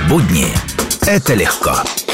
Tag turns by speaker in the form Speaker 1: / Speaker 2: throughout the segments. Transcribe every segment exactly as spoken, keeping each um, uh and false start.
Speaker 1: Будни – это легко.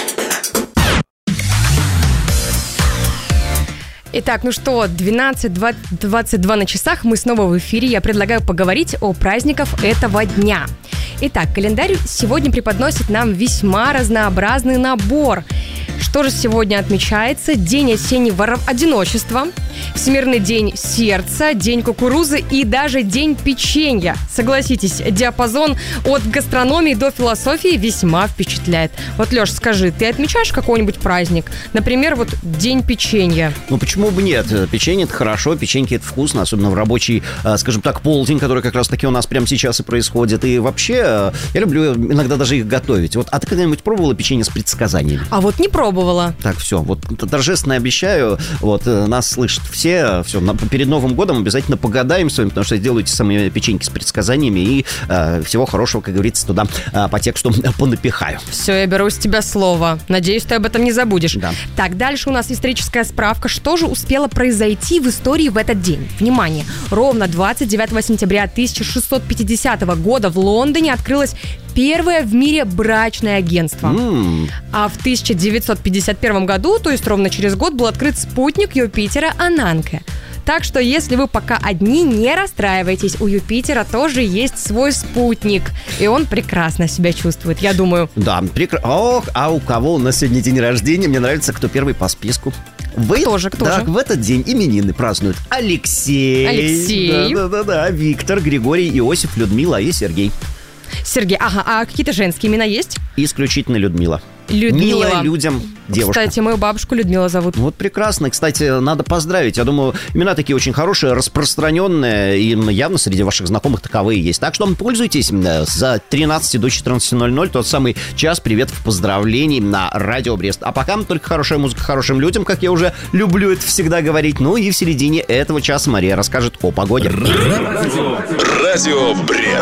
Speaker 2: Итак, ну что, двенадцать двадцать два на часах, мы снова в эфире. Я предлагаю поговорить о праздниках этого дня. Итак, календарь сегодня преподносит нам весьма разнообразный набор. Что же сегодня отмечается? День осеннего одиночества, Всемирный день сердца, день кукурузы и даже день печенья. Согласитесь, диапазон от гастрономии до философии весьма впечатляет. Вот, Леш, скажи, ты отмечаешь какой-нибудь праздник? Например, вот день печенья.
Speaker 3: Ну, почему бы нет? Печенье – это хорошо, печеньки – это вкусно, особенно в рабочий, скажем так, полдень, который как раз-таки у нас прямо сейчас и происходит. И вообще, я люблю иногда даже их готовить. Вот, а ты когда-нибудь пробовала печенье с предсказаниями?
Speaker 2: А вот не пробовала.
Speaker 3: Так, все, вот торжественно обещаю, вот, нас слышат все, все, на, перед Новым годом обязательно погадаем с вами, потому что сделайте самые печеньки с предсказаниями и э, всего хорошего, как говорится, туда э, по тексту понапихаю.
Speaker 2: Все, я беру с тебя слово. Надеюсь, ты об этом не забудешь.
Speaker 3: Да.
Speaker 2: Так, дальше у нас историческая справка. Что же успело произойти в истории в этот день? Внимание! Ровно двадцать девятого сентября тысяча шестьсот пятидесятого года в Лондоне открылось первое в мире брачное агентство. Mm. А в тысяча девятьсот пятьдесят первом году, то есть ровно через год, был открыт спутник Юпитера Ананке. Так что, если вы пока одни, не расстраивайтесь. У Юпитера тоже есть свой спутник. И он прекрасно себя чувствует, я думаю.
Speaker 3: Да, прекрасно. Ох, а у кого у нас сегодня день рождения? Мне нравится, кто первый по списку. Вы?
Speaker 2: Кто же, кто
Speaker 3: так,
Speaker 2: же?
Speaker 3: В этот день именины празднуют Алексей.
Speaker 2: Алексей.
Speaker 3: Да-да-да. Виктор, Григорий, Иосиф, Людмила и Сергей.
Speaker 2: Сергей, ага, а какие-то женские имена есть?
Speaker 3: Исключительно Людмила.
Speaker 2: Людмила.
Speaker 3: Милая людям девушка.
Speaker 2: Кстати, мою бабушку Людмила зовут.
Speaker 3: Вот прекрасно. Кстати, надо поздравить. Я думаю, имена такие очень хорошие, распространенные, и явно среди ваших знакомых таковые есть. Так что пользуйтесь. За тринадцать до четырнадцати ноль ноль тот самый час приветов, поздравлений на Радио Брест. А пока только хорошая музыка хорошим людям, как я уже люблю это всегда говорить. Ну и в середине этого часа Мария расскажет о погоде.
Speaker 1: Радио, Радио Брест.